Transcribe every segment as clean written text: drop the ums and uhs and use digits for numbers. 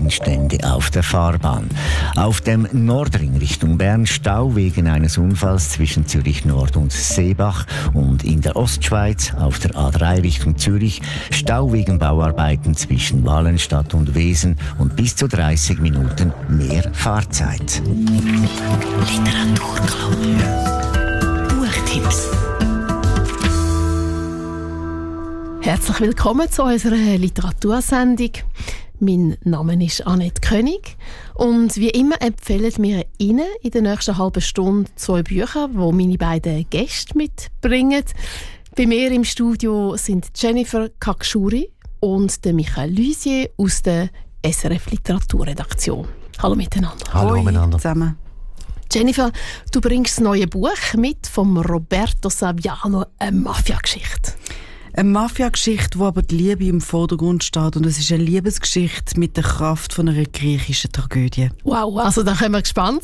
Endstände auf der Fahrbahn. Auf dem Nordring Richtung Bern Stau wegen eines Unfalls zwischen Zürich Nord und Seebach und in der Ostschweiz auf der A3 Richtung Zürich Stau wegen Bauarbeiten zwischen Walenstadt und Wesen und bis zu 30 Minuten mehr Fahrzeit. Literaturclub. Buchtipps. Herzlich willkommen zu unserer Literatursendung. Mein Name ist Annette König und wie immer empfehlen wir Ihnen in der nächsten halben Stunde 2 Bücher, die meine beiden Gäste mitbringen. Bei mir im Studio sind Jennifer Kakschuri und der Michael Lusier aus der SRF Literaturredaktion. Hallo miteinander. Hallo miteinander. Zusammen. Jennifer, du bringst das neue Buch mit von Roberto Saviano, eine Mafia-Geschichte. Eine Mafia-Geschichte, wo aber die Liebe im Vordergrund steht. Und es ist eine Liebesgeschichte mit der Kraft von einer griechischen Tragödie. Wow, also da können wir gespannt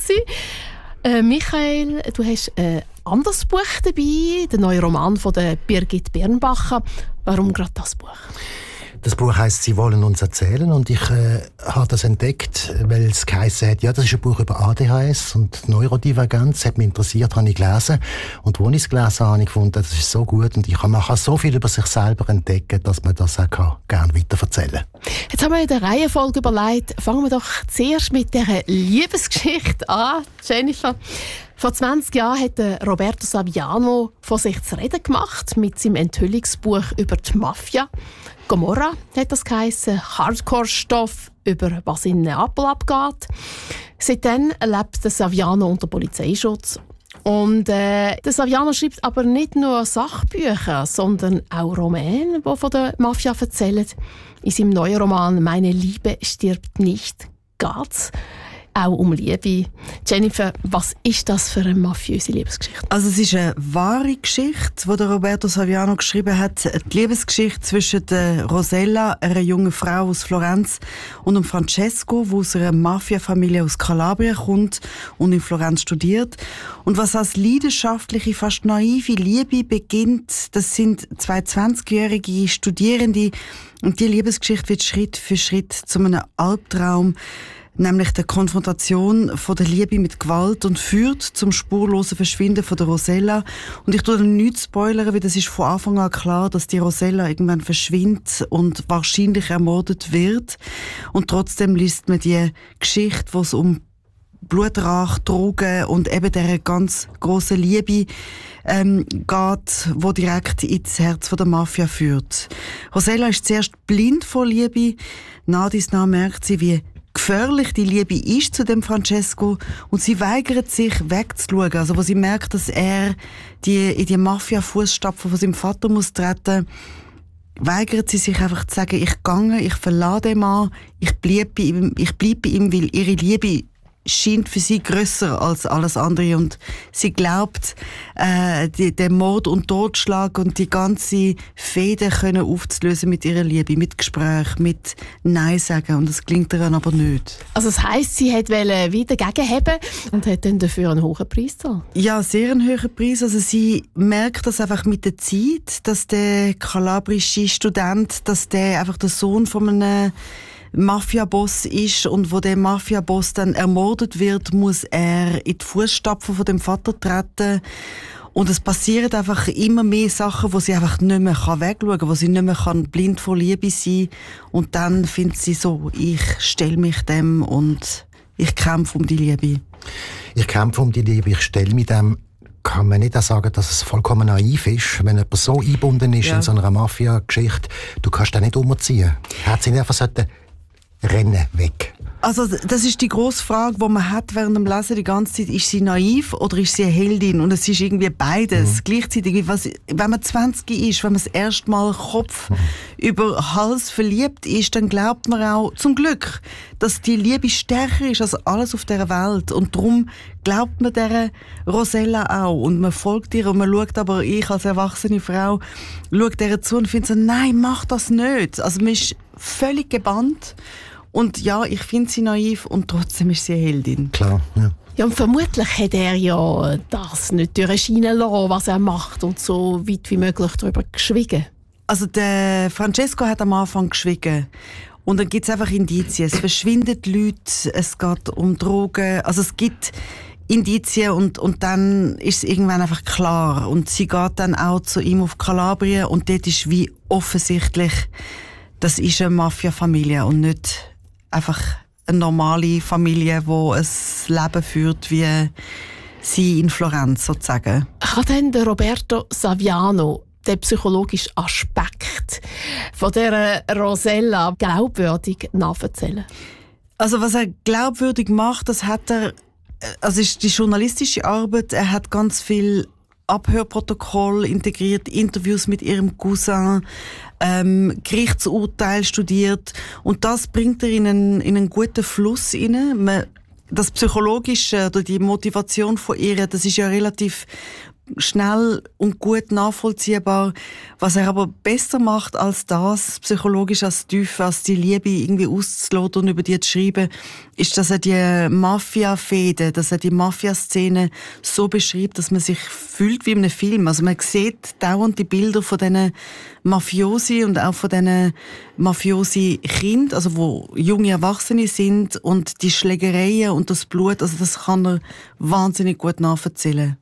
sein. Michael, du hast ein anderes Buch dabei, der neue Roman von der Birgit Birnbacher. Warum gerade das Buch? Das Buch heisst «Sie wollen uns erzählen» und ich habe das entdeckt, weil es geheißen hat, ja, das ist ein Buch über ADHS und Neurodivergenz, hat mich interessiert, habe ich gelesen. Und als ich es gelesen habe, habe ich gefunden, das ist so gut und man kann so viel über sich selber entdecken, dass man das auch gerne weiterverzählen kann. Jetzt haben wir in der Reihenfolge überlegt, fangen wir doch zuerst mit dieser Liebesgeschichte an, Jennifer. Vor 20 Jahren hat Roberto Saviano von sich zu reden gemacht mit seinem Enthüllungsbuch über die Mafia. Gomorra hat das geheissen, Hardcore-Stoff über was in Neapel abgeht. Seitdem lebt der Saviano unter Polizeischutz. Und der Saviano schreibt aber nicht nur Sachbücher, sondern auch Romane, die von der Mafia erzählen. In seinem neuen Roman «Meine Liebe stirbt nicht» geht's auch um Liebe. Jennifer, was ist das für eine mafiöse Liebesgeschichte? Also es ist eine wahre Geschichte, die der Roberto Saviano geschrieben hat. Die Liebesgeschichte zwischen der Rosella, einer jungen Frau aus Florenz, und dem Francesco, der aus einer Mafia-Familie aus Kalabrien kommt und in Florenz studiert. Und was als leidenschaftliche, fast naive Liebe beginnt, das sind 2 20-jährige Studierende. Und die Liebesgeschichte wird Schritt für Schritt zu einem Albtraum, nämlich der Konfrontation von der Liebe mit Gewalt, und führt zum spurlosen Verschwinden von der Rosella. Und ich tue dann nichts spoilern, weil das ist von Anfang an klar, dass die Rosella irgendwann verschwindet und wahrscheinlich ermordet wird. Und trotzdem liest man die Geschichte, wo es um Blutrausch, Drogen und eben dieser ganz grossen Liebe geht, wo direkt ins Herz von der Mafia führt. Rosella ist zuerst blind vor Liebe. Nach dies nach merkt sie, wie gefährlich die Liebe ist zu dem Francesco, und sie weigert sich wegzuschauen. Also, wo sie merkt, dass er in die Mafia-Fußstapfen von seinem Vater muss treten, weigert sie sich einfach zu sagen, ich gehe, ich verlasse den Mann, ich bleibe bei ihm, weil ihre Liebe scheint für sie grösser als alles andere, und sie glaubt, den Mord und Totschlag und die ganze Fehde können aufzulösen mit ihrer Liebe, mit Gespräch, mit Nein sagen, und das gelingt ihr aber nicht. Also das heisst, sie wollte wieder gegenheben und hat dann dafür einen hohen Preis gezahlt? Ja, sehr einen hohen Preis. Also sie merkt das einfach mit der Zeit, dass der kalabrische Student, dass der einfach der Sohn von einem Mafia-Boss ist, und wo der Mafia-Boss dann ermordet wird, muss er in die Fußstapfen von dem Vater treten. Und es passieren einfach immer mehr Sachen, wo sie einfach nicht mehr wegschauen kann, wo sie nicht mehr blind vor Liebe sein kann. Und dann findet sie so, ich stelle mich dem und ich kämpfe um die Liebe. Ich kämpfe um die Liebe, ich stelle mich dem. Kann man nicht auch sagen, dass es vollkommen naiv ist, wenn jemand so eingebunden ist in so einer Mafia-Geschichte, du kannst den nicht umziehen. Hat sie nicht einfach rennen weg? Also das ist die grosse Frage, die man hat während dem Lesen die ganze Zeit. Ist sie naiv oder ist sie eine Heldin? Und es ist irgendwie beides. Gleichzeitig, wenn man 20 ist, wenn man das erste Mal Kopf über Hals verliebt ist, dann glaubt man auch zum Glück, dass die Liebe stärker ist als alles auf dieser Welt. Und darum glaubt man dieser Rosella auch. Und man folgt ihr, und man schaut aber, ich als erwachsene Frau, schaut ihr zu und findet so, nein, mach das nicht. Also man ist völlig gebannt. Und ja, ich finde sie naiv, und trotzdem ist sie eine Heldin. Klar, ja. Ja, und vermutlich hat er ja das nicht durchscheinen lassen, was er macht, und so weit wie möglich darüber geschwiegen. Also der Francesco hat am Anfang geschwiegen. Und dann gibt es einfach Indizien. Es verschwinden Leute, es geht um Drogen. Also es gibt Indizien und dann ist es irgendwann einfach klar. Und sie geht dann auch zu ihm auf Kalabrien und dort ist wie offensichtlich, das ist eine Mafia-Familie und nicht einfach eine normale Familie, die ein Leben führt wie sie in Florenz sozusagen. Kann denn der Roberto Saviano den psychologischen Aspekt von dieser Rosella glaubwürdig nacherzählen? Also was er glaubwürdig macht, das hat er, also ist die journalistische Arbeit, er hat ganz viel Abhörprotokoll integriert, Interviews mit ihrem Cousin, Gerichtsurteil studiert und das bringt er in einen guten Fluss hinein. Das Psychologische oder die Motivation von ihr, das ist ja relativ schnell und gut nachvollziehbar. Was er aber besser macht als das, psychologisch als tief, als die Liebe irgendwie auszuloten und über die zu schreiben, ist, dass er die Mafia-Fäden, dass er die Mafia-Szene so beschreibt, dass man sich fühlt wie in einem Film. Also man sieht dauernd die Bilder von diesen Mafiosi und auch von diesen Mafiosi-Kindern, also wo junge Erwachsene sind und die Schlägereien und das Blut, also das kann er wahnsinnig gut nachvollziehen.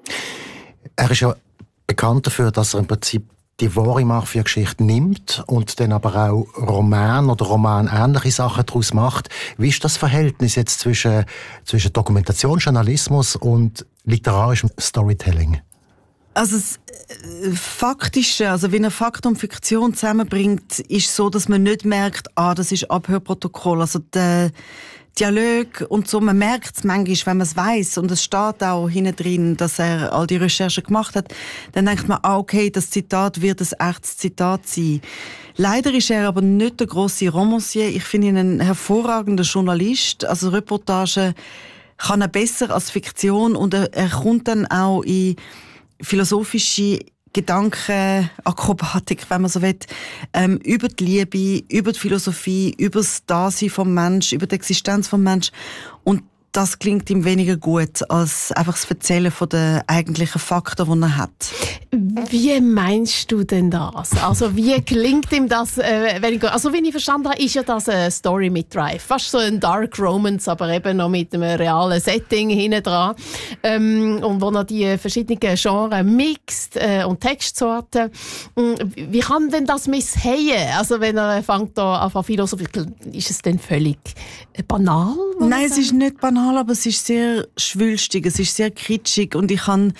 Er ist ja bekannt dafür, dass er im Prinzip die wahre Mafia-Geschichte nimmt und dann aber auch Roman oder romanähnliche Sachen daraus macht. Wie ist das Verhältnis jetzt zwischen Dokumentation, Journalismus und literarischem Storytelling? Also das Faktische, also wenn er Fakt und Fiktion zusammenbringt, ist so, dass man nicht merkt, das ist Abhörprotokoll. Also der Dialog und so, man merkt es manchmal, wenn man es weiss und es steht auch hinten drin, dass er all die Recherchen gemacht hat, dann denkt man, okay, das Zitat wird ein echtes Zitat sein. Leider ist er aber nicht der grosse Romancier. Ich finde ihn ein hervorragender Journalist. Also Reportage kann er besser als Fiktion und er kommt dann auch in philosophische Gedankenakrobatik, wenn man so will, über die Liebe, über die Philosophie, über das Dasein vom Mensch, über die Existenz vom Mensch. Und das klingt ihm weniger gut als einfach das Erzählen von den eigentlichen Fakten, die er hat. Wie meinst du denn das? Also wie klingt ihm das? Also wie ich verstanden habe, ist ja das eine Story mit Drive. Fast so ein Dark Romance, aber eben noch mit einem realen Setting hinten dran. Und wo er die verschiedenen Genres mixt und Textsorten. Wie kann denn das misshauen? Also wenn er fängt da an philosophieren, ist es denn völlig banal? Nein, es ist nicht banal, aber es ist sehr schwülstig, es ist sehr kitschig und ich habe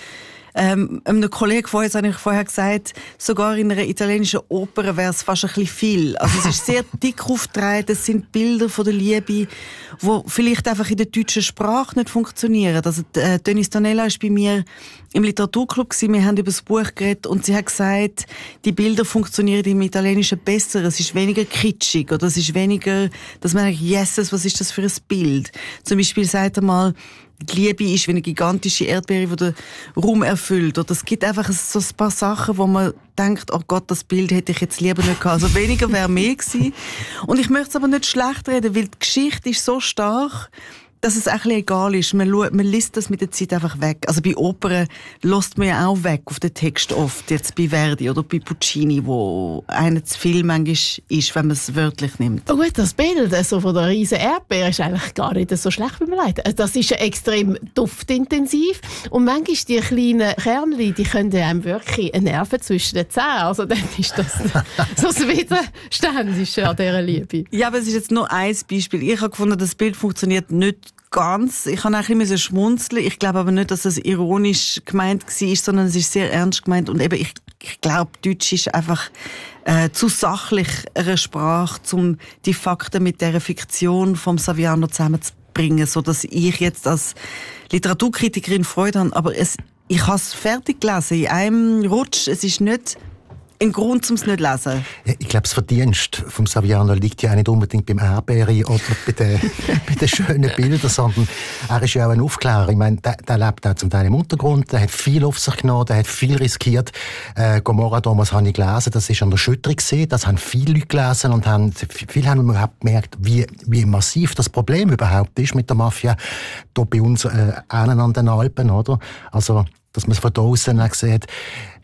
einem Kollegen vorher gesagt, sogar in einer italienischen Oper wäre es fast ein bisschen viel. Also es ist sehr dick aufgetragen, es sind Bilder von der Liebe, die vielleicht einfach in der deutschen Sprache nicht funktionieren. Also Denise Donella war bei mir im Literaturclub, wir haben über das Buch geredet und sie hat gesagt, die Bilder funktionieren im Italienischen besser, es ist weniger kitschig oder es ist weniger, dass man denkt, Jesus, was ist das für ein Bild? Zum Beispiel sagt er mal, die Liebe ist wie eine gigantische Erdbeere, die den Raum erfüllt. Oder es gibt einfach so ein paar Sachen, wo man denkt, oh Gott, das Bild hätte ich jetzt lieber nicht gehabt. Also weniger wäre mehr gewesen. Und ich möchte es aber nicht schlecht reden, weil die Geschichte ist so stark, dass es auch ein bisschen egal ist. Man liest das mit der Zeit einfach weg. Also bei Opern lässt man ja auch weg auf den Text oft. Jetzt bei Verdi oder bei Puccini, wo einer zu viel manchmal ist, wenn man es wörtlich nimmt. Oh gut, das Bild also von der riesen Erdbeere ist eigentlich gar nicht so schlecht, wie man leidet. Das ist ja extrem duftintensiv. Und manchmal die kleinen Kernchen, die können einem wirklich einen Nerven zwischen den Zähnen. Also dann ist das so das Widerständische an dieser Liebe. Ja, aber es ist jetzt nur ein Beispiel. Ich habe gefunden, das Bild funktioniert nicht ganz. Ich habe auch ein bisschen schmunzeln. Ich glaube aber nicht, dass es ironisch gemeint war, sondern es ist sehr ernst gemeint. Und eben, ich glaube, Deutsch ist einfach zu sachlich eine Sprache, um die Fakten mit dieser Fiktion vom Saviano zusammenzubringen, sodass ich jetzt als Literaturkritikerin Freude habe. Aber ich habe es fertig gelesen, in einem Rutsch. Es ist nicht ein Grund, um es nicht zu lesen. Ich glaube, das Verdienst vom Saviano liegt ja auch nicht unbedingt beim Erdbeere oder bei den schönen Bildern, sondern er ist ja auch ein Aufklärer. Ich meine, der lebt auch zum Teil im Untergrund, der hat viel auf sich genommen, der hat viel riskiert. Gomorra damals habe ich gelesen, das ist an der Schütterung gesehen, das haben viele Leute gelesen und viele haben überhaupt gemerkt, wie massiv das Problem überhaupt ist mit der Mafia hier bei uns an den Alpen, oder? Also, dass man es von da aussen sieht.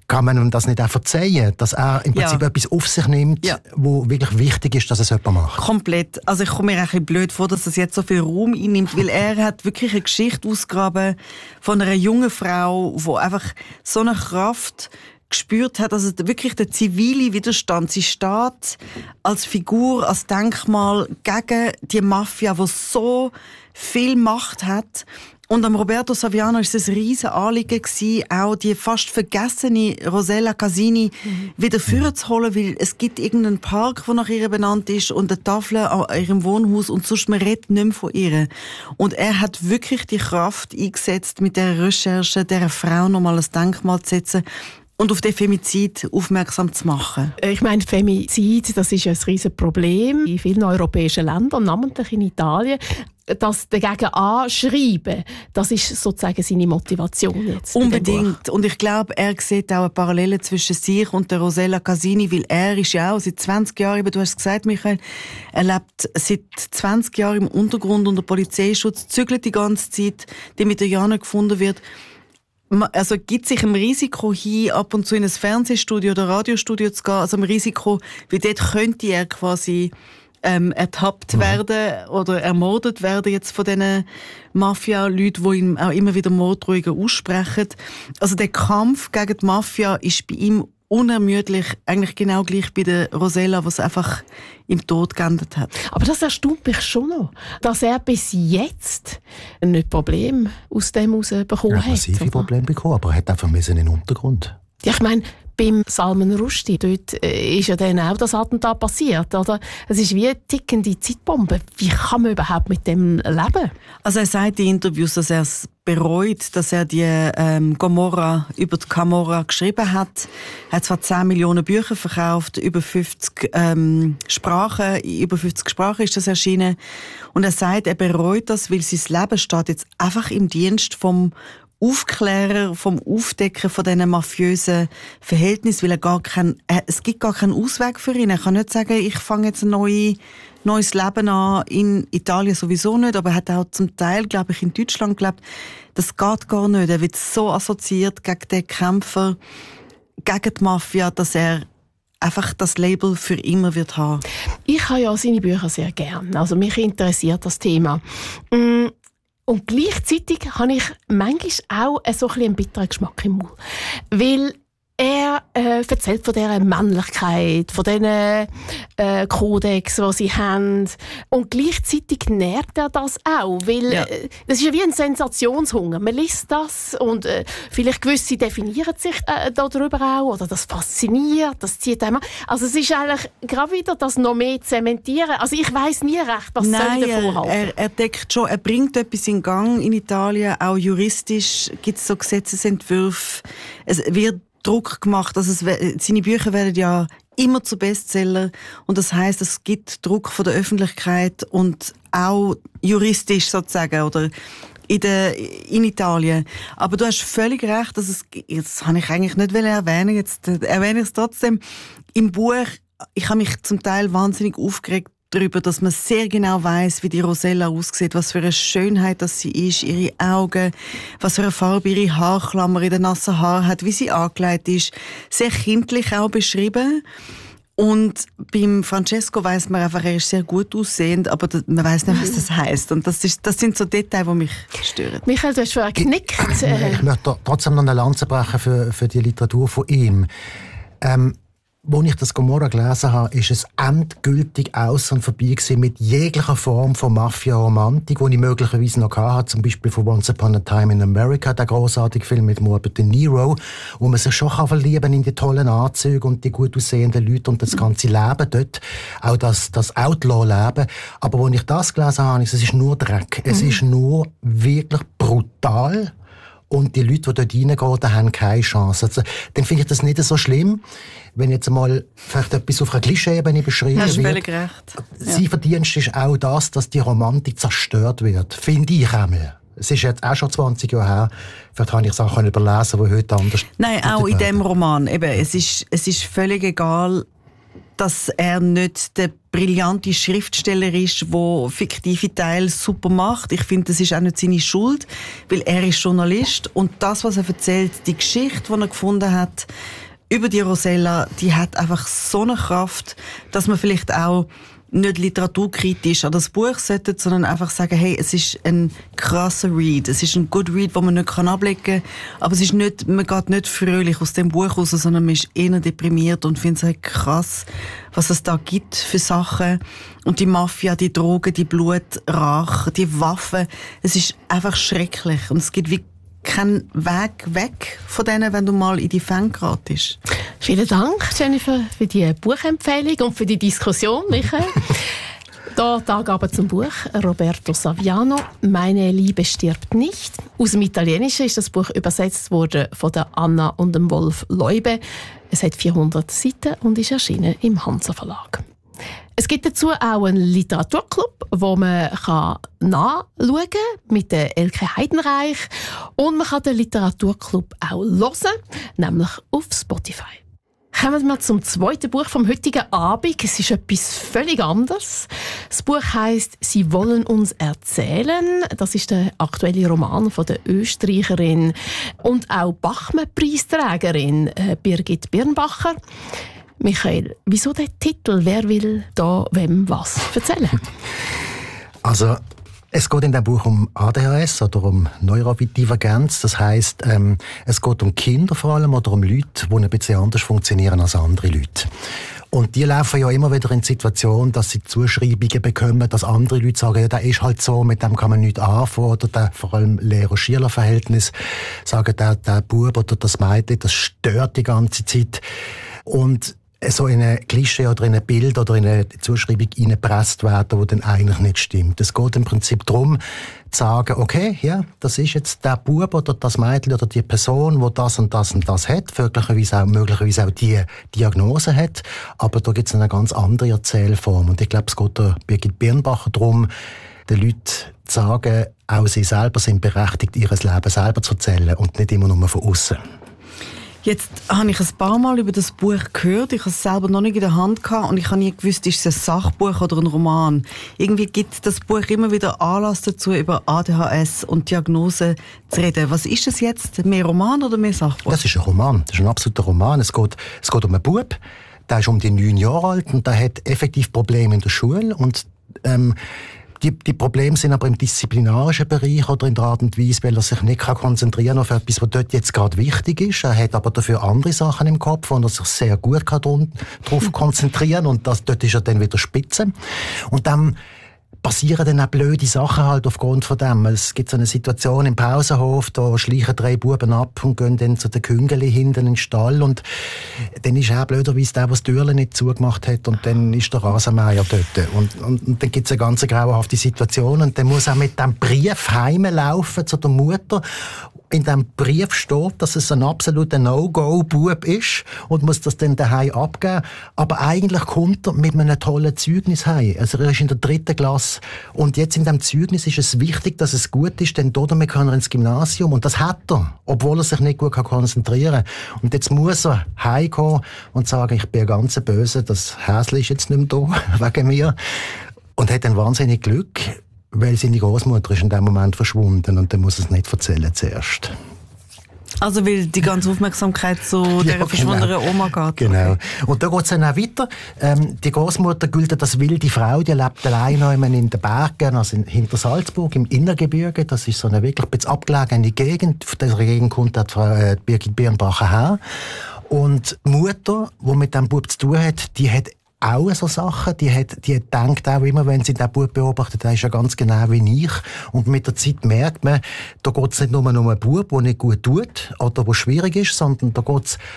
kann man ihm das nicht auch verzeihen, dass er im Prinzip etwas auf sich nimmt, wo wirklich wichtig ist, dass es jemand macht? Komplett. Also ich komme mir ein bisschen blöd vor, dass es jetzt so viel Raum einnimmt, weil er hat wirklich eine Geschichte ausgegraben von einer jungen Frau, die einfach so eine Kraft gespürt hat, also wirklich der zivile Widerstand. Sie steht als Figur, als Denkmal gegen die Mafia, die so viel Macht hat. Und am Roberto Saviano ist es ein riesen Anliegen gewesen, auch die fast vergessene Rosella Casini wieder vorzuholen, weil es gibt irgendeinen Park, der nach ihr benannt ist und eine Tafel an ihrem Wohnhaus und sonst man redet nicht mehr von ihr. Und er hat wirklich die Kraft eingesetzt, mit der Recherche dieser Frau nochmal ein Denkmal zu setzen und auf den Femizid aufmerksam zu machen. Ich meine, Femizid, das ist ein riesiges Problem in vielen europäischen Ländern, namentlich in Italien. Das dagegen anschreiben, das ist sozusagen seine Motivation jetzt. Unbedingt. Und ich glaube, er sieht auch eine Parallele zwischen sich und der Rosella Casini, weil er ist ja auch seit 20 Jahren, du hast es gesagt, Michael, er lebt seit 20 Jahren im Untergrund unter Polizeischutz, zügelt die ganze Zeit, damit er ja nicht gefunden wird. Also gibt sich ein Risiko hin, ab und zu in ein Fernsehstudio oder Radiostudio zu gehen, also ein Risiko, weil dort könnte er quasi ertappt werden oder ermordet werden jetzt von diesen Mafia-Leuten, die ihm auch immer wieder Morddrohungen aussprechen. Also der Kampf gegen die Mafia ist bei ihm unermüdlich, eigentlich genau gleich bei der Rosella, was einfach im Tod geendet hat. Aber das erstaunt mich schon noch, dass er bis jetzt nicht Probleme aus dem herausbekommen hat. Massive Probleme bekommen, aber er hat einfach in den Untergrund. Ja, ich meine, beim Salman Rushdie, dort ist ja dann auch das Attentat passiert, oder? Es ist wie eine tickende Zeitbombe. Wie kann man überhaupt mit dem leben? Also er sagt in Interviews, dass er es bereut, dass er die Gomorra über die Camorra geschrieben hat. Er hat zwar 10 Millionen Bücher verkauft, über 50 Sprachen, in über 50 Sprachen ist das erschienen. Und er sagt, er bereut das, weil sein Leben steht jetzt einfach im Dienst vom Aufklärer, vom Aufdecken von diesen mafiösen Verhältnissen, weil es gibt gar keinen Ausweg für ihn. Er kann nicht sagen, ich fange jetzt ein neues Leben an, in Italien sowieso nicht, aber er hat auch zum Teil, glaube ich, in Deutschland gelebt. Das geht gar nicht. Er wird so assoziiert gegen den Kämpfer, gegen die Mafia, dass er einfach das Label für immer wird haben. Ich habe ja seine Bücher sehr gern. Also mich interessiert das Thema. Und gleichzeitig habe ich manchmal auch so einen bitteren Geschmack im Mund. Weil er erzählt von dieser Männlichkeit, von diesen Kodex, die sie haben. Und gleichzeitig nährt er das auch. Weil das ist ja wie ein Sensationshunger. Man liest das und vielleicht gewisse definieren sich darüber auch. Oder das fasziniert, das zieht einem an. Also es ist eigentlich gerade wieder das noch mehr zementieren. Also ich weiss nie recht, was soll ich davon halten. Er deckt schon, er bringt etwas in Gang in Italien. Auch juristisch gibt es so Gesetzesentwürfe. Es wird Druck gemacht. Also seine Bücher werden ja immer zu Bestseller und das heisst, es gibt Druck von der Öffentlichkeit und auch juristisch sozusagen oder in Italien. Aber du hast völlig recht, dass das habe ich eigentlich nicht erwähnen, jetzt erwähne ich es trotzdem. Im Buch, ich habe mich zum Teil wahnsinnig aufgeregt darüber, dass man sehr genau weiss, wie die Rosella aussieht, was für eine Schönheit das sie ist, ihre Augen, was für eine Farbe ihre Haarklammer in den nassen Haaren hat, wie sie angelegt ist. Sehr kindlich auch beschrieben. Und beim Francesco weiss man einfach, er ist sehr gut aussehend, aber man weiss nicht, was das heisst. Und das sind so Details, die mich stören. Michael, du hast vorher genickt. Ich möchte trotzdem noch eine Lanze brechen für die Literatur von ihm. Als ich das Gomorra gelesen habe, ist es endgültig aus und vorbei gewesen mit jeglicher Form von Mafia-Romantik, die ich möglicherweise noch hatte, zum Beispiel von Once Upon a Time in America, der grossartige Film mit Robert De Niro, wo man sich schon verlieben in die tollen Anzüge und die gut aussehenden Leute und das ganze Leben dort, auch das Outlaw-Leben. Aber als ich das gelesen habe, es ist nur Dreck. Es ist nur wirklich brutal. Und die Leute, die dort reingehen, haben keine Chance. Also, dann finde ich das nicht so schlimm, wenn jetzt mal vielleicht etwas auf einer Klischee-Ebene beschrieben wird. Hast völlig recht. Sein Verdienst ist auch das, dass die Romantik zerstört wird. Finde ich einmal. Es ist jetzt auch schon 20 Jahre her. Vielleicht habe ich es auch überlesen, die heute anders... Nein, auch in diesem Roman. Eben, es ist völlig egal, dass er nicht der brillante Schriftsteller ist, der fiktive Teile super macht. Ich finde, das ist auch nicht seine Schuld, weil er ist Journalist und das, was er erzählt, die Geschichte, die er gefunden hat über die Rosella, die hat einfach so eine Kraft, dass man vielleicht auch nicht literaturkritisch an das Buch sollte, sondern einfach sagen, hey, es ist ein krasser Read, es ist ein good Read, den man nicht ablegen kann, aber es ist nicht, man geht nicht fröhlich aus dem Buch raus, sondern man ist eher deprimiert und findet es halt krass, was es da gibt für Sachen. Und die Mafia, die Drogen, die Blutrache, die Waffen, es ist einfach schrecklich und es gibt wie kein Weg weg von denen, wenn du mal in die Fänge geratest. Vielen Dank, Jennifer, für die Buchempfehlung und für die Diskussion, Michael. Da die Angaben zum Buch. Roberto Saviano, «Meine Liebe stirbt nicht». Aus dem Italienischen ist das Buch übersetzt worden von der Anna und dem Wolf Leube. Es hat 400 Seiten und ist erschienen im Hansa Verlag. Es gibt dazu auch einen Literaturclub, wo man nachschauen kann mit der Elke Heidenreich. Und man kann den Literaturclub auch hören, nämlich auf Spotify. Kommen wir zum zweiten Buch vom heutigen Abend. Es ist etwas völlig anderes. Das Buch heisst «Sie wollen uns erzählen». Das ist der aktuelle Roman von der Österreicherin und auch Bachmann-Preisträgerin Birgit Birnbacher. Michael, wieso der Titel? Wer will da wem was erzählen? Also, es geht in dem Buch um ADHS oder um Neurodivergenz. Das heisst, es geht um Kinder vor allem oder um Leute, die ein bisschen anders funktionieren als andere Leute. Und die laufen ja immer wieder in die Situation, dass sie Zuschreibungen bekommen, dass andere Leute sagen, ja, der ist halt so, mit dem kann man nichts anfangen. Oder der, vor allem Lehrer-Schüler-Verhältnis, sagen, der Bub oder das Mädchen, das stört die ganze Zeit. Und so in ein Klischee oder in ein Bild oder in eine Zuschreibung hineingepresst werden, die dann eigentlich nicht stimmt. Es geht im Prinzip darum, zu sagen, okay, ja, das ist jetzt der Bub oder das Mädchen oder die Person, die das und das und das hat, möglicherweise auch die Diagnose hat, aber da gibt es eine ganz andere Erzählform. Und ich glaube, es geht der Birgit Birnbacher darum, den Leuten zu sagen, auch sie selber sind berechtigt, ihr Leben selber zu erzählen und nicht immer nur von außen. Jetzt habe ich ein paar Mal über das Buch gehört. Ich habe es selber noch nicht in der Hand gehabt und ich habe nie gewusst, ist es ein Sachbuch oder ein Roman. Irgendwie gibt das Buch immer wieder Anlass dazu, über ADHS und Diagnosen zu reden. Was ist es jetzt? Mehr Roman oder mehr Sachbuch? Das ist ein Roman. Das ist ein absoluter Roman. Es geht um einen Bub, der ist um die 9 Jahre alt und der hat effektiv Probleme in der Schule und die Probleme sind aber im disziplinarischen Bereich oder in der Art und Weise, weil er sich nicht konzentrieren kann auf etwas, was dort jetzt gerade wichtig ist. Er hat aber dafür andere Sachen im Kopf, wo er sich sehr gut darauf konzentrieren kann und dort ist er dann wieder spitze. Und dann passieren dann auch blöde Sachen halt aufgrund von dem. Es gibt so eine Situation im Pausenhof, da schleichen 3 Buben ab und gehen dann zu den Küngeli hinten in den Stall und dann ist auch blöderweise der das Türchen nicht zugemacht hat und dann ist der Rasenmäher dort. Und dann gibt es eine ganz grauenhafte Situation und dann muss er mit dem Brief heimlaufen zu der Mutter. In diesem Brief steht, dass es ein absoluter No-Go-Bub ist und muss das dann daheim abgeben. Aber eigentlich kommt er mit einem tollen Zeugnis heim. Also er ist in der 3. Klasse und jetzt in diesem Zeugnis ist es wichtig, dass es gut ist, denn damit kann er ins Gymnasium und das hat er, obwohl er sich nicht gut konzentrieren kann. Und jetzt muss er heimkommen und sagen, ich bin ganz böse, das Häsli ist jetzt nicht mehr da, wegen mir. Und hat ein wahnsinnig Glück, weil seine Großmutter ist in dem Moment verschwunden und dann muss er es nicht erzählen zuerst. Also weil die ganze Aufmerksamkeit zu dieser verschwundenen Oma geht. Genau. Okay. Und da geht es dann auch weiter. Die Großmutter gilt als wilde Frau, die lebt allein in den Bergen, also hinter Salzburg im Innergebirge. Das ist so eine wirklich ein bisschen abgelegene Gegend. Von dieser Gegend kommt Frau Birgit Birnbacher her. Und die Mutter, die mit diesem Bub zu tun hat, die hat auch so Sachen, die denkt auch immer, wenn sie den Bub beobachtet, der ist ja ganz genau wie ich. Und mit der Zeit merkt man, da geht es nicht nur um einen Bub, der nicht gut tut oder der schwierig ist, sondern da geht es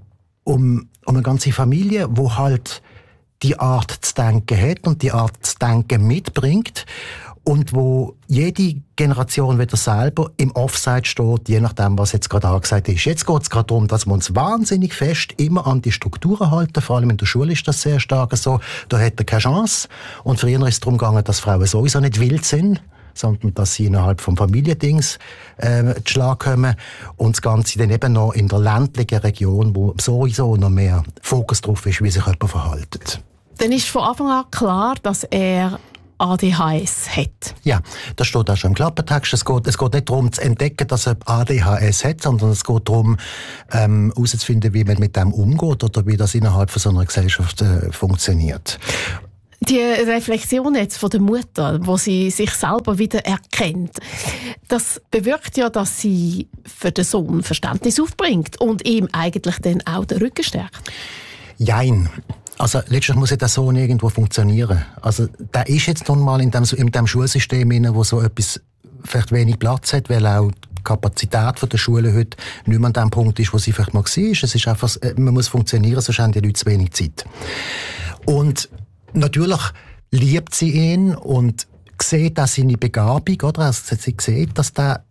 um eine ganze Familie, die halt die Art zu denken hat und die Art zu denken mitbringt und wo jede Generation wieder selber im Offside steht, je nachdem, was jetzt gerade angesagt ist. Jetzt geht es gerade darum, dass wir uns wahnsinnig fest immer an die Strukturen halten. Vor allem in der Schule ist das sehr stark so. Da hat er keine Chance. Und früher ist es darum gegangen, dass Frauen sowieso nicht wild sind. sondern dass sie innerhalb vom Familiendings zu Schlag kommen und das Ganze dann eben noch in der ländlichen Region, wo sowieso noch mehr Fokus drauf ist, wie sich jemand verhält. Dann ist von Anfang an klar, dass er ADHS hat. Ja, das steht auch schon im Klappertext. Es geht nicht darum zu entdecken, dass er ADHS hat, sondern es geht darum, herauszufinden, wie man mit dem umgeht oder wie das innerhalb von so einer Gesellschaft funktioniert. Die Reflexion jetzt von der Mutter, wo sie sich selber wieder erkennt, das bewirkt ja, dass sie für den Sohn Verständnis aufbringt und ihm eigentlich dann auch den Rücken stärkt. Jein. Also letztlich muss ja der Sohn irgendwo funktionieren. Also der ist jetzt nun mal in dem Schulsystem inne, wo so etwas vielleicht wenig Platz hat, weil auch die Kapazität der Schule heute nicht mehr an dem Punkt ist, wo sie vielleicht mal war. Es ist einfach, man muss funktionieren, sonst haben die Leute zu wenig Zeit. Und natürlich liebt sie ihn und sieht auch seine Begabung, oder? Also sie sieht, dass der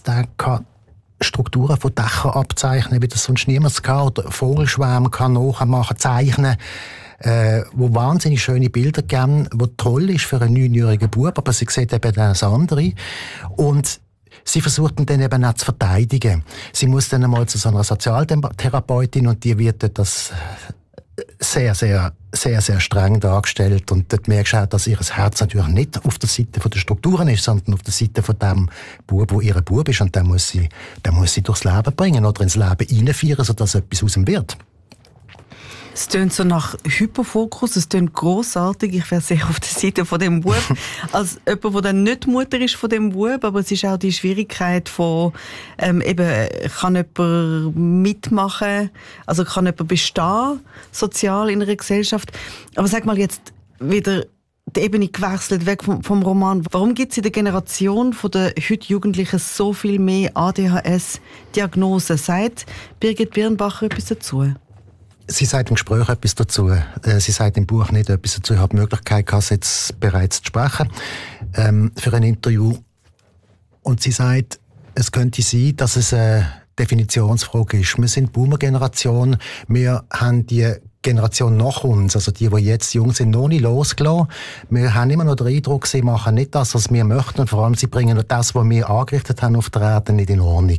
Strukturen von Dächern abzeichnen, wie das sonst niemand kann, oder Vogelschwärme kann nachmachen, zeichnen, wo wahnsinnig schöne Bilder geben, wo toll ist für einen 9-jährigen Bub, aber sie sieht eben das andere. Und sie versucht ihn dann eben auch zu verteidigen. Sie muss dann einmal zu so einer Sozialtherapeutin und die wird das sehr, sehr, sehr, sehr streng dargestellt. Und dort merkst du auch, dass ihr Herz natürlich nicht auf der Seite der Strukturen ist, sondern auf der Seite von dem Bub, wo ihr Bub ist. Und den muss sie durchs Leben bringen oder ins Leben reinführen, sodass etwas aus ihm wird. Es tönt so nach Hyperfokus, es tönt grossartig. Ich wäre sehr auf der Seite von dem Bub. Als jemand, der dann nicht Mutter ist von dem Bub, aber es ist auch die Schwierigkeit von, eben, kann jemand mitmachen, also kann jemand bestehen, sozial in einer Gesellschaft. Aber sag mal jetzt wieder die Ebene gewechselt, weg vom Roman. Warum gibt es in der Generation der heute Jugendlichen so viel mehr ADHS-Diagnosen? Sagt Birgit Birnbacher etwas dazu? Sie sagt im Gespräch etwas dazu. Sie sagt im Buch nicht etwas dazu. Ich habe die Möglichkeit gehabt, jetzt bereits zu sprechen für ein Interview. Und sie sagt, es könnte sein, dass es eine Definitionsfrage ist. Wir sind Boomer-Generation. Wir haben die Generation nach uns, also die jetzt jung sind, noch nicht losgelassen. Wir haben immer noch den Eindruck, sie machen nicht das, was wir möchten. Und vor allem, sie bringen noch das, was wir angerichtet haben auf der Erde, nicht in Ordnung.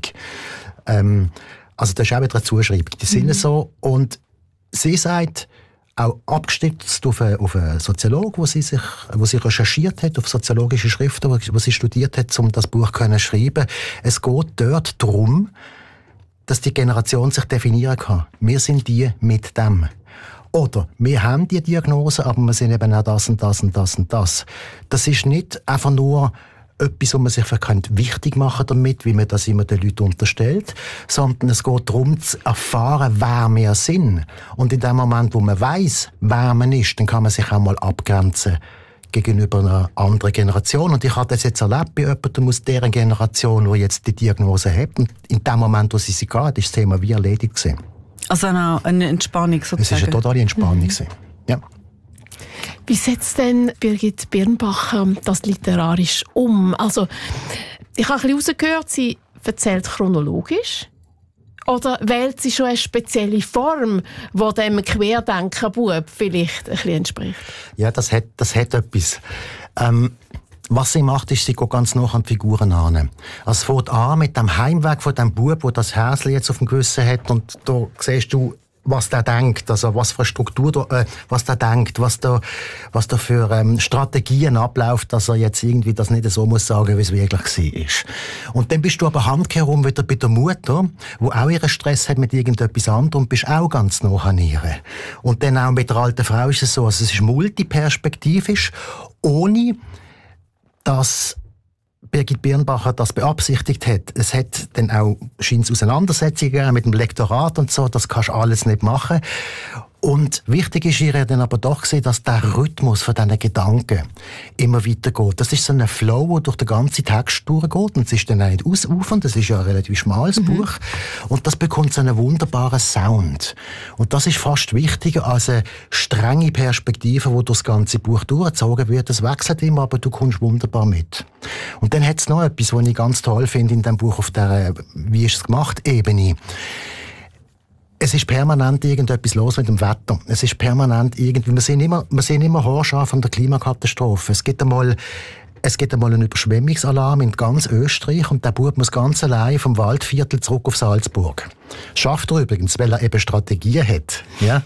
Also das ist auch wieder eine Zuschreibung. Die sind so. Und sie sagt, auch abgestützt auf einen Soziologen, wo sie recherchiert hat, auf soziologische Schriften, wo sie studiert hat, um das Buch zu schreiben. Es geht dort darum, dass die Generation sich definieren kann. Wir sind die mit dem. Oder wir haben die Diagnose, aber wir sind eben auch das und das und das und das. Das ist nicht einfach nur etwas, wo man sich wichtig machen damit, wie man das immer den Leuten unterstellt, sondern es geht darum, zu erfahren, wer wir sind. Und in dem Moment, wo man weiss, wer man ist, dann kann man sich auch mal abgrenzen gegenüber einer anderen Generation. Und ich habe das jetzt erlebt bei jemandem aus dieser Generation, die jetzt die Diagnose hat. Und in dem Moment, wo sie geht, ist das Thema wie erledigt gewesen. Also eine Entspannung sozusagen? Es war eine totale Entspannung. Ja. Wie setzt denn Birgit Birnbacher das literarisch um? Also, ich habe ein bisschen herausgehört, sie erzählt chronologisch. Oder wählt sie schon eine spezielle Form, die dem Querdenker-Bub vielleicht ein bisschen entspricht? Ja, das hat etwas. Was sie macht, ist, sie geht ganz nah an die Figuren an. Also es fängt an mit dem Heimweg von dem Bub, der das Häsli jetzt auf dem Gewissen hat. Und da siehst du, was der denkt, also was für eine Struktur, was der denkt, was da für Strategien abläuft, dass er jetzt irgendwie das nicht so muss sagen, wie es wirklich war. Und dann bist du aber handkehrum wieder bei der Mutter, wo auch ihren Stress hat mit irgendetwas anderem, und bist auch ganz nah an ihr. Und dann auch mit der alten Frau ist es so, also es ist multiperspektivisch, ohne dass Birgit Birnbacher das beabsichtigt hat. Es hat dann auch scheint Auseinandersetzungen mit dem Lektorat und so, das kannst du alles nicht machen. Und wichtig ist ihr dann aber doch gewesen, dass der Rhythmus von diesen Gedanken immer weitergeht. Das ist so ein Flow, der durch den ganzen Text durchgeht. Und es ist dann auch nicht ausufernd, das ist ja ein relativ schmales Buch. Und das bekommt so einen wunderbaren Sound. Und das ist fast wichtiger als eine strenge Perspektive, die durch das ganze Buch durchgezogen wird. Es wechselt immer, aber du kommst wunderbar mit. Und dann hat es noch etwas, was ich ganz toll finde in diesem Buch auf der «Wie ist es gemacht?» Ebene. Es ist permanent irgendetwas los mit dem Wetter. Es ist permanent irgendwie, wir sehen immer Haarscharf von der Klimakatastrophe. Es gibt einmal es gibt einmal einen Überschwemmungsalarm in ganz Österreich und der Bub muss ganz allein vom Waldviertel zurück auf Salzburg. Schafft er übrigens, weil er eben Strategien hat. Ja?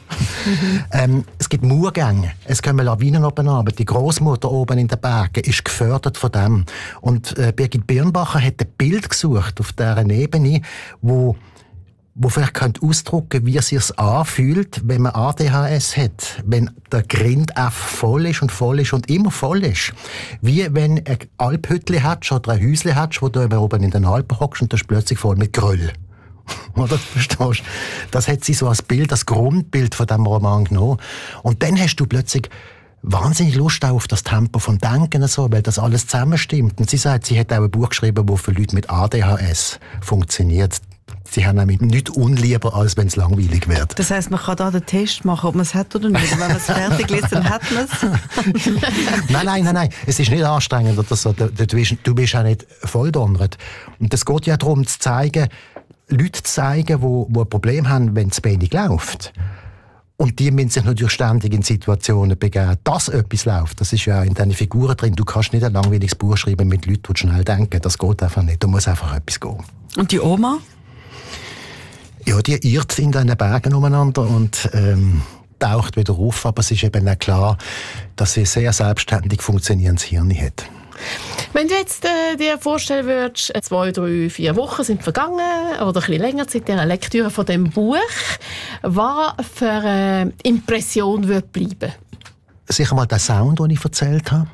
Es gibt Murgänge, es kommen Lawinen oben runter. Die Großmutter oben in den Bergen ist gefördert von dem. Und Birgit Birnbacher hat ein Bild gesucht auf dieser Ebene, wo vielleicht ausdrücken, wie es sich anfühlt, wenn man ADHS hat. Wenn der Grindf voll ist und immer voll ist. Wie wenn ein Alphütli hast oder ein Häusli hast, wo du oben in den Alpen hockst und das ist plötzlich voll mit Gröll. Oder? Verstehst du? Das hat sie so als Bild, das Grundbild von diesem Roman genommen. Und dann hast du plötzlich wahnsinnig Lust auch auf das Tempo vom Denken, so, weil das alles zusammenstimmt. Und sie sagt, sie hat auch ein Buch geschrieben, das für Leute mit ADHS funktioniert. Sie haben nämlich nichts unlieber, als wenn es langweilig wird. Das heisst, man kann da den Test machen, ob man es hat oder nicht. Und wenn man es fertig liest, dann hat man es. Nein. Es ist nicht anstrengend oder so. Du bist auch nicht volldonnert. Und es geht ja darum, Leute zu zeigen, die ein Problem haben, wenn es wenig läuft. Und die müssen sich natürlich ständig in Situationen begeben, dass etwas läuft. Das ist ja in deinen Figuren drin. Du kannst nicht ein langweiliges Buch schreiben mit Leuten, die schnell denken. Das geht einfach nicht. Da muss einfach etwas gehen. Und die Oma? Ja, die irrt in diesen Bergen umeinander und taucht wieder auf. Aber es ist eben auch klar, dass sie ein sehr selbstständig funktionierendes Hirn hat. Wenn du jetzt dir vorstellen würdest, 2, 3, 4 Wochen sind vergangen oder ein bisschen länger seit der Lektüre von dem Buch, was für eine Impression würde bleiben? Sicher mal der Sound, den ich erzählt habe.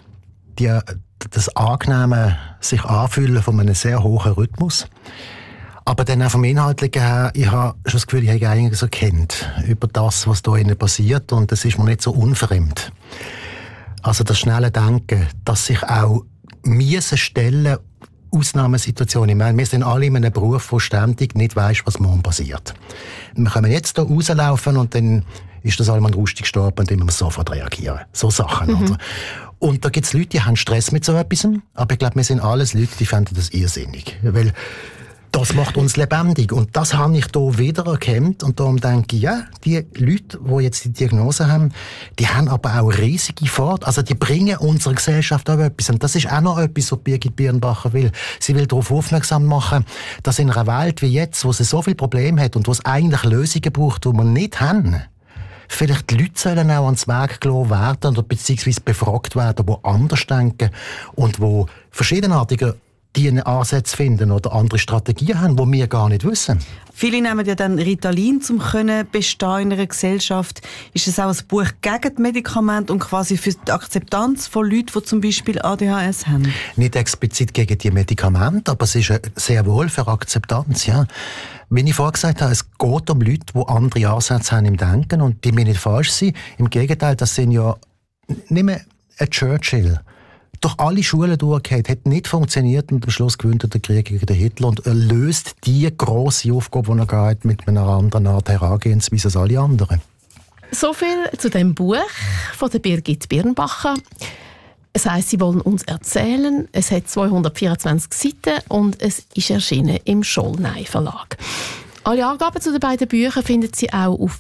Das angenehme sich anfühlen von einem sehr hohen Rhythmus. Aber dann auch vom Inhaltlichen her, ich habe schon das Gefühl, ich habe eigentlich so kennt über das, was da innen passiert, und es ist mir nicht so unfremd. Also das schnelle Denken, dass sich auch miese Stellen, Ausnahmesituationen, ich meine, wir sind alle in einem Beruf, wo ständig nicht weiss, was morgen passiert. Wir können jetzt hier rauslaufen und dann ist das Salman Rushdie gestorben und dann müssen wir sofort reagieren. So Sachen. Oder? Und da gibt es Leute, die haben Stress mit so etwas, aber ich glaube, wir sind alles Leute, die finden das irrsinnig. Weil das macht uns lebendig. Und das habe ich hier wieder erkannt. Und darum denke ich, ja, die Leute, die jetzt die Diagnose haben, die haben aber auch riesige Vorteile. Also die bringen unserer Gesellschaft auch etwas. Und das ist auch noch etwas, was Birgit Birnbacher will. Sie will darauf aufmerksam machen, dass in einer Welt wie jetzt, wo sie so viele Probleme hat und wo es eigentlich Lösungen braucht, die wir nicht haben, vielleicht die Leute sollen auch ans Weg gelassen werden oder beziehungsweise befragt werden, die anders denken und die verschiedenartige die Ansätze finden oder andere Strategien haben, die wir gar nicht wissen. Viele nehmen ja dann Ritalin, um bestehen in einer Gesellschaft. Ist es auch ein Buch gegen die Medikamente und quasi für die Akzeptanz von Leuten, die zum Beispiel ADHS haben? Nicht explizit gegen die Medikamente, aber es ist sehr wohl für Akzeptanz, ja. Wie ich vorher gesagt habe, es geht um Leute, die andere Ansätze haben im Denken und die mir nicht falsch sind. Im Gegenteil, das sind ja nicht mehr ein Churchill. Durch alle Schulen durchgeht, hat nicht funktioniert und am Schluss gewinnt er den Krieg gegen den Hitler und er löst die grosse Aufgabe, die er hat, mit einer anderen Art Herangehensweise als alle anderen. So viel zu dem Buch von der Birgit Birnbacher. Es heisst, sie wollen uns erzählen. Es hat 224 Seiten und es ist erschienen im Schollnei Verlag. Alle Angaben zu den beiden Büchern finden Sie auch auf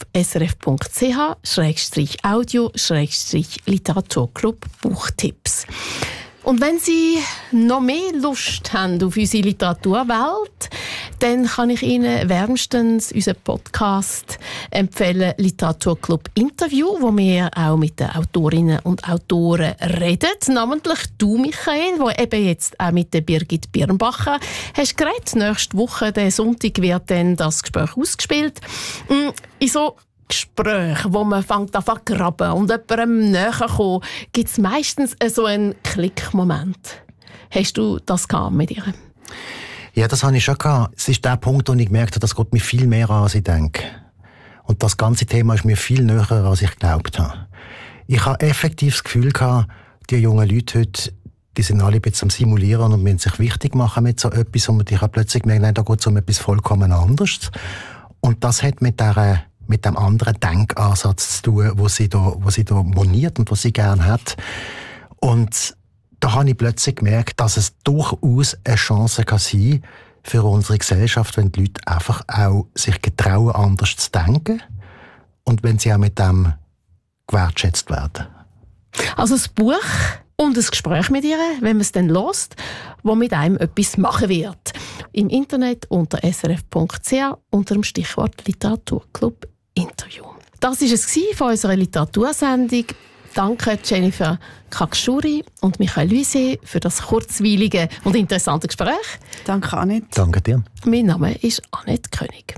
srf.ch/audio/Literaturclub Buchtipps. Und wenn Sie noch mehr Lust haben auf unsere Literaturwelt, dann kann ich Ihnen wärmstens unseren Podcast empfehlen, Literaturclub Interview, wo wir auch mit den Autorinnen und Autoren reden. Namentlich du, Michael, wo eben jetzt auch mit der Birgit Birnbacher hast geredet. Nächste Woche, den Sonntag, wird dann das Gespräch ausgespielt. In so Gesprächen, wo man fängt an zu graben und jemandem näher kommt, gibt es meistens so einen Klickmoment. Hast du das gehabt mit ihr? Ja, das habe ich schon gehabt. Es ist der Punkt, wo ich gemerkt habe, das geht mir viel mehr an, als ich denke. Und das ganze Thema ist mir viel näher, als ich geglaubt habe. Ich habe effektiv das Gefühl gehabt, die jungen Leute heute, die sind alle ein bisschen am Simulieren und müssen sich wichtig machen mit so etwas. Und ich habe plötzlich gemerkt, nein, da geht es um etwas vollkommen anderes. Und das hat mit dem anderen Denkansatz zu tun, wo sie da moniert und was sie gerne hat. Und da habe ich plötzlich gemerkt, dass es durchaus eine Chance kann sein für unsere Gesellschaft, wenn die Leute einfach auch sich getrauen, anders zu denken und wenn sie auch mit dem gewertschätzt werden. Also das Buch und ein Gespräch mit ihr, wenn man es dann hört, das mit einem etwas machen wird. Im Internet unter srf.ch unter dem Stichwort Literaturclub Interview. Das war es von unserer Literatursendung. Danke Jennifer Kakschuri und Michael Luiset für das kurzweilige und interessante Gespräch. Danke, Annette. Danke dir. Mein Name ist Annette König.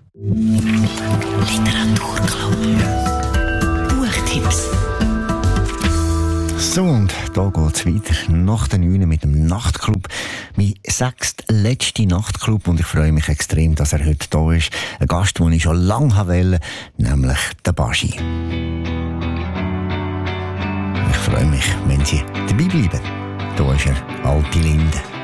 Literaturclub. Buchtipps. So, und da geht es weiter nach den 9 mit dem Nachtclub. Mein 6. letzter Nachtclub, und ich freue mich extrem, dass er heute da ist. Ein Gast, den ich schon lange wollte, nämlich der Baschi. Ich freue mich, wenn Sie dabei bleiben. Da ist er, Alte Linde.